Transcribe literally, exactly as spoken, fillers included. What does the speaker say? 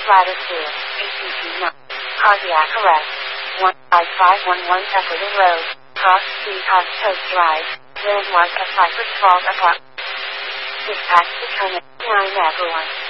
Ladder two, A C P nine. Cardiac arrest. one five five one one Epperton Road, Cross Street on Coast Drive, Landmark at Cypress Falls, Apart. Dispatch to Turner nine everyone.